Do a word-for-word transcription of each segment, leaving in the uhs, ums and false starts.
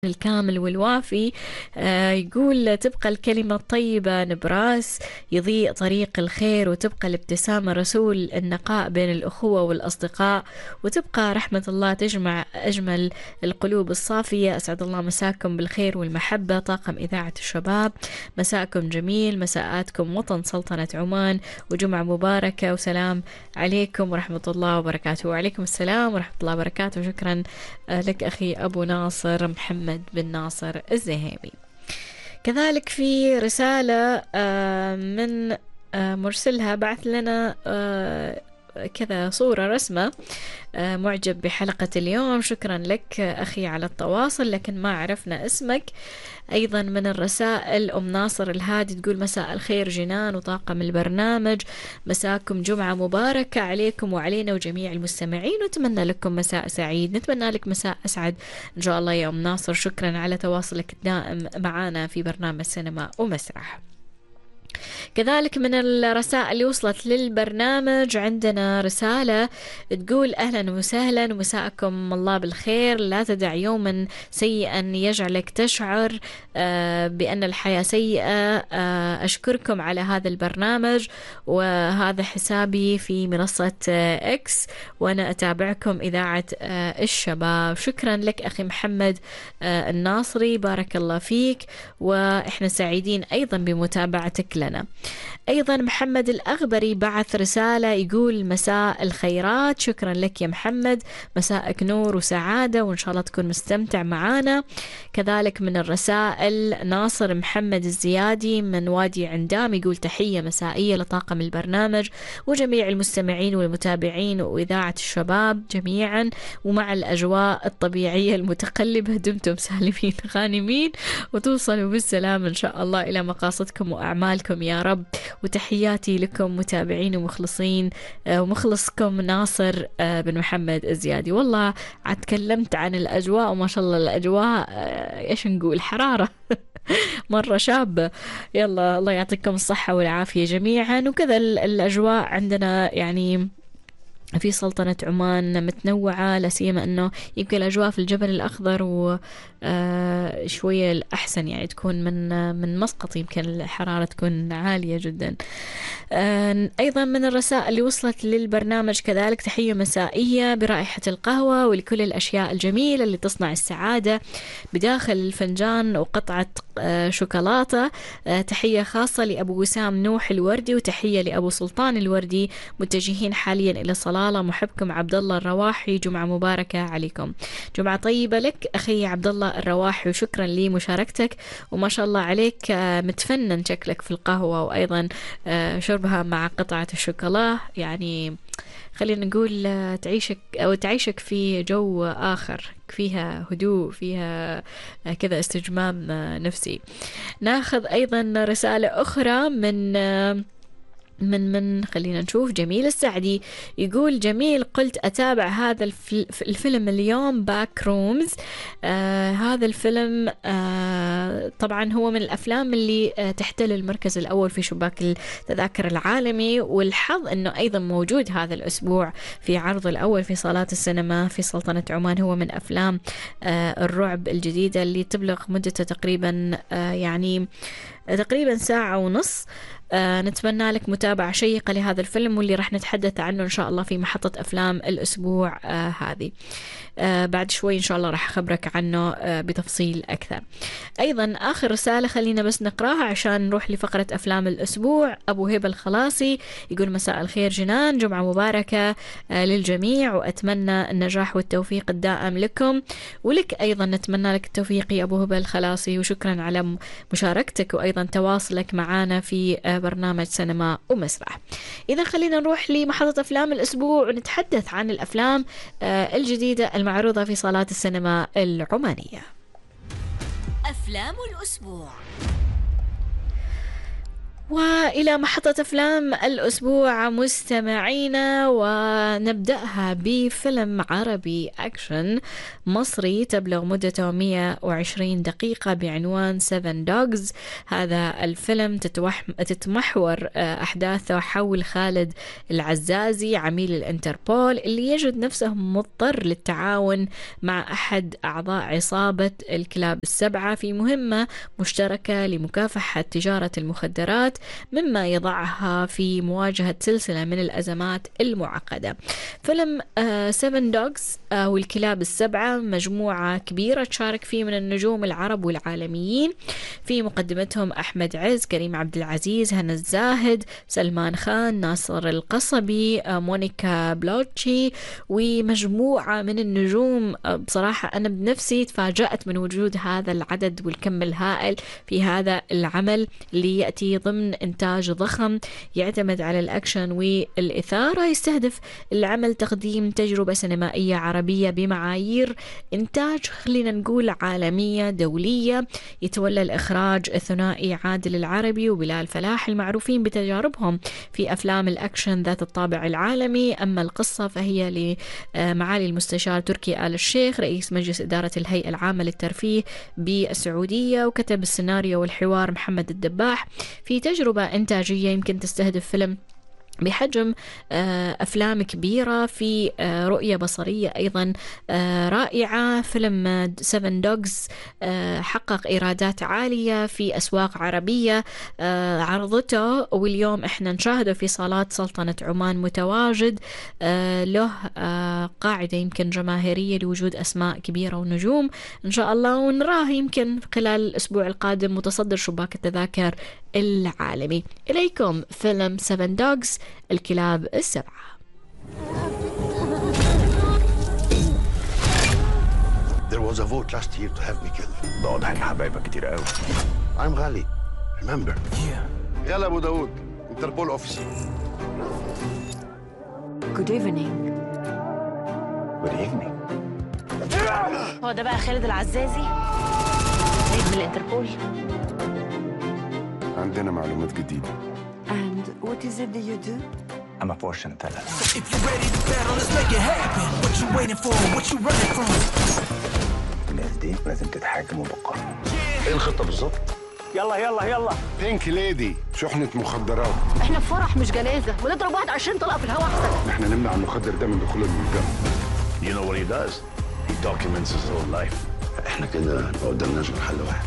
الكامل والوافي. آه يقول تبقى الكلمة الطيبة نبراس يضيء طريق الخير، وتبقى الابتسامة رسول النقاء بين الأخوة والأصدقاء، وتبقى رحمة الله تجمع أجمل القلوب الصافية. أسعد الله مساكم بالخير والمحبة. طاقم إذاعة الشباب مساءكم جميل، مساءاتكم وطن سلطنة عمان، وجمعة مباركة وسلام عليكم ورحمة الله وبركاته. وعليكم السلام ورحمة الله وبركاته. شكرا لك أخي أبو ناصر محمد بن ناصر الزهيمي. كذلك في رسالة من مرسلها بعث لنا كذا صورة رسمة معجب بحلقة اليوم. شكرا لك أخي على التواصل، لكن ما عرفنا اسمك. أيضا من الرسائل أم ناصر الهادي تقول مساء الخير جنان وطاقم البرنامج، مساكم جمعة مباركة عليكم وعلينا وجميع المستمعين، ونتمنى لكم مساء سعيد. نتمنى لك مساء أسعد إن شاء الله يا أم ناصر. شكرا على تواصلك الدائم معنا في برنامج سينما ومسرح. كذلك من الرسائل اللي وصلت للبرنامج عندنا رسالة تقول أهلا وسهلا ومساءكم الله بالخير، لا تدع يوما سيئا يجعلك تشعر بأن الحياة سيئة. أشكركم على هذا البرنامج، وهذا حسابي في منصة إكس وأنا أتابعكم إذاعة الشباب. شكرا لك أخي محمد الناصري، بارك الله فيك، وإحنا سعيدين أيضا بمتابعتك لنا. أيضا محمد الأغبري بعث رسالة يقول مساء الخيرات. شكرا لك يا محمد، مساءك نور وسعادة وإن شاء الله تكون مستمتع معانا. كذلك من الرسائل ناصر محمد الزيادي من وادي عندام يقول تحية مسائية لطاقم البرنامج وجميع المستمعين والمتابعين وإذاعة الشباب جميعا، ومع الأجواء الطبيعية المتقلبة دمتم سالمين غانمين وتوصلوا بالسلام إن شاء الله إلى مقاصدكم وأعمالكم يا رب. وتحياتي لكم متابعين ومخلصين ومخلصكم ناصر بن محمد الزيادي. والله عاد تكلمت عن الأجواء وما شاء الله الأجواء إيش نقول حرارة مرة شابة. يلا الله يعطيكم الصحة والعافية جميعا. وكذا الأجواء عندنا يعني في سلطنة عمان متنوعة، لا سيما أنه يمكن الأجواء في الجبل الأخضر وشوية الأحسن يعني تكون من من مسقط، يمكن الحرارة تكون عالية جدا. أيضا من الرسائل اللي وصلت للبرنامج كذلك تحية مسائية برائحة القهوة ولكل الأشياء الجميلة اللي تصنع السعادة بداخل الفنجان وقطعة شوكولاتة. تحية خاصة لأبو وسام نوح الوردي، وتحية لأبو سلطان الوردي، متجهين حاليا إلى صلالة. محبكم عبد الله الرواحي، جمعة مباركة عليكم. جمعة طيبة لك أخي عبد الله الرواحي، وشكرا لمشاركتك، وما شاء الله عليك متفنن شكلك في القهوة وأيضا شربها مع قطعة الشوكولا، يعني خلينا نقول تعيشك أو تعيشك في جو آخر فيها هدوء، فيها كذا استجمام نفسي. ناخذ أيضا رسالة أخرى من من من خلينا نشوف. جميل السعدي يقول جميل قلت أتابع هذا الفيلم اليوم باك رومز. آه هذا الفيلم آه طبعا هو من الأفلام اللي آه تحتل المركز الأول في شباك التذاكر العالمي، والحظ أنه أيضا موجود هذا الأسبوع في عرض الأول في صالات السينما في سلطنة عمان. هو من أفلام آه الرعب الجديدة اللي تبلغ مدته تقريبا آه يعني تقريبا ساعة ونص. آه نتمنى لك متابعة شيقة لهذا الفيلم، واللي راح نتحدث عنه إن شاء الله في محطة أفلام الأسبوع آه هذه. آه بعد شوي إن شاء الله راح أخبرك عنه آه بتفصيل أكثر. أيضا آخر رسالة خلينا بس نقراها عشان نروح لفقرة أفلام الأسبوع. أبو هبة الخلاصي يقول مساء الخير جنان، جمعة مباركة آه للجميع، وأتمنى النجاح والتوفيق الدائم لكم ولك أيضا. نتمنى لك التوفيق يا أبو هبة الخلاصي، وشكرا على مشاركتك وأيضا تواصلك معنا في آه برنامج سينما ومسرح. إذا خلينا نروح لمحطة أفلام الأسبوع ونتحدث عن الأفلام آه الجديدة المعروضة في صالات السينما العمانية. أفلام الأسبوع. وإلى محطة أفلام الأسبوع مستمعينا، ونبدأها بفيلم عربي أكشن مصري تبلغ مدته مئة وعشرين دقيقة بعنوان سيفن دوغز. هذا الفيلم تتوح... تتمحور أحداثه حول خالد العزازي عميل الانتربول اللي يجد نفسه مضطر للتعاون مع أحد أعضاء عصابة الكلاب السبعة في مهمة مشتركة لمكافحة تجارة المخدرات، مما يضعها في مواجهة سلسلة من الأزمات المعقدة. فيلم سيفن دوغز أو الكلاب السبعة مجموعة كبيرة تشارك فيه من النجوم العرب والعالميين، في مقدمتهم أحمد عز، كريم عبد العزيز، هنا الزاهد، سلمان خان، ناصر القصبي، مونيكا بلوتشي، ومجموعة من النجوم. بصراحة أنا بنفسي تفاجأت من وجود هذا العدد والكم الهائل في هذا العمل اللي يأتي ضمن إنتاج ضخم يعتمد على الأكشن والإثارة. يستهدف العمل تقديم تجربة سينمائية عربية بمعايير إنتاج خلينا نقول عالمية دولية. يتولى الإخراج الثنائي عادل العربي وبلال فلاح المعروفين بتجاربهم في أفلام الأكشن ذات الطابع العالمي. أما القصة فهي لمعالي المستشار تركي آل الشيخ رئيس مجلس إدارة الهيئة العامة للترفيه بالسعودية، وكتب السيناريو والحوار محمد الدباح، في تجربة إنتاجية يمكن تستهدف فيلم بحجم أفلام كبيرة في رؤية بصرية أيضا رائعة. فيلم سيفن دوغز حقق إيرادات عالية في أسواق عربية عرضته، واليوم إحنا نشاهده في صالات سلطنة عمان متواجد. له قاعدة يمكن جماهيرية لوجود أسماء كبيرة ونجوم إن شاء الله، ونراه يمكن خلال الأسبوع القادم متصدر شباك التذاكر العالمي. إليكم فيلم سيفن دوغز الكلاب السبعة. There was a vote last year to have me killed. ده واضح ان حبايبك كتير قوي. I'm غالي. Remember. Yeah. يلا ابو داود، انتربول اوفيسر. Good evening. Good evening. هو ده بقى خالد العزازي نجم الانتربول. عندنا معلومات جديدة. And what is it that you do? I'm a fortune teller. If you're ready to battle, let's make it happen. What you waiting for? What you running from? الناس دي لازم تتحاكم وبالقانون. ايه الخطة بالظبط؟ يلا يلا يلا. بينك ليدي، شحنة مخدرات. احنا في فرح مش جنازة، ونضرب واحد عشرين طلقة في الهواء احسن. احنا نمنع المخدر ده من دخول المنطقة. You know what he does? He documents his whole life. احنا كده ما قدامناش غير حل واحد.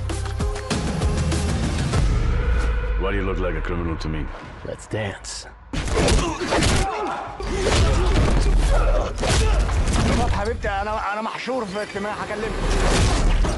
Why do you look like a criminal to me? Let's dance. حبيبتي انا انا محشور في اجتماع، هكلمك.